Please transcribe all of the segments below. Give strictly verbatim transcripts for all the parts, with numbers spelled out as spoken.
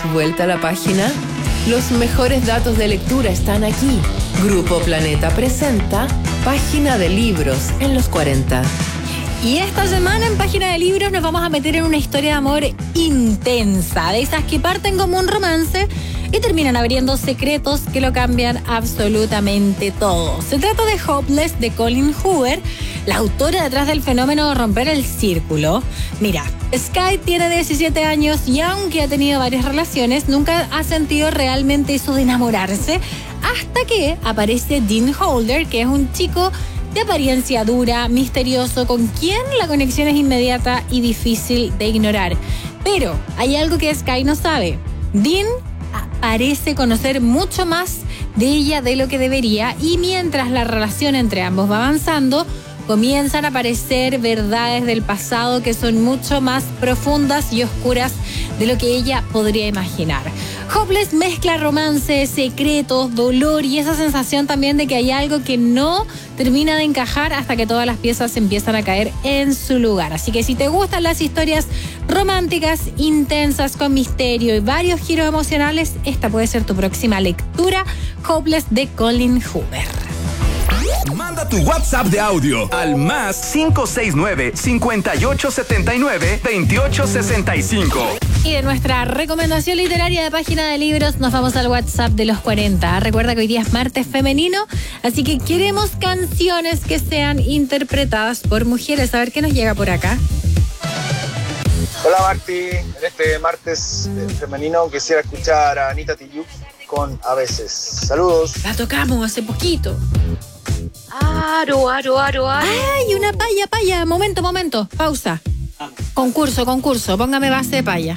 Vuelta a la página. Los mejores datos de lectura están aquí. Grupo Planeta presenta Página de Libros en los cuarenta. Y esta semana en Página de Libros nos vamos a meter en una historia de amor intensa, de esas que parten como un romance y terminan abriendo secretos que lo cambian absolutamente todo. Se trata de Hopeless, de Colleen Hoover, la autora detrás del fenómeno de romper el círculo. Mira, Sky tiene diecisiete años y aunque ha tenido varias relaciones, nunca ha sentido realmente eso de enamorarse, hasta que aparece Dean Holder, que es un chico de apariencia dura, misterioso, con quien la conexión es inmediata y difícil de ignorar. Pero hay algo que Sky no sabe. Dean parece conocer mucho más de ella de lo que debería, y mientras la relación entre ambos va avanzando, comienzan a aparecer verdades del pasado que son mucho más profundas y oscuras de lo que ella podría imaginar. Hopeless mezcla romance, secretos, dolor y esa sensación también de que hay algo que no termina de encajar hasta que todas las piezas empiezan a caer en su lugar. Así que si te gustan las historias románticas, intensas, con misterio y varios giros emocionales, esta puede ser tu próxima lectura. Hopeless, de Colleen Hoover. Manda tu WhatsApp de audio al más cinco seis nueve, cinco ocho siete nueve, dos ocho seis cinco. Y de nuestra recomendación literaria de Página de Libros nos vamos al WhatsApp de los cuarenta. Recuerda que hoy día es martes femenino, así que queremos canciones que sean interpretadas por mujeres. A ver qué nos llega por acá. Hola Marti, en este martes femenino quisiera escuchar a Anita Tijoux con A Veces. Saludos. La tocamos hace poquito. Aro, aro, aro, aro. ¡Ay, una paya, paya! Momento, momento. Pausa. Concurso, concurso. Póngame base de paya.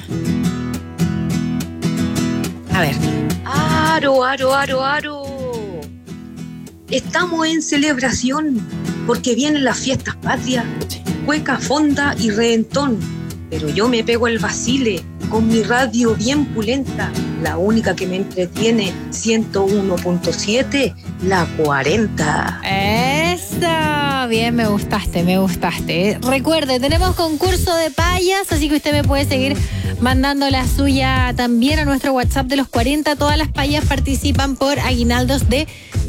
A ver. Aro, aro, aro, aro. Estamos en celebración porque vienen las fiestas patrias. Cueca, fonda y reventón. Pero yo me pego el vacile con mi radio bien pulenta. La única que me entretiene, ciento uno punto siete, la cuarenta. ¡Eso! Bien, me gustaste, me gustaste. Recuerde, tenemos concurso de payas, así que usted me puede seguir mandando la suya también a nuestro WhatsApp de los cuarenta. Todas las payas participan por aguinaldos de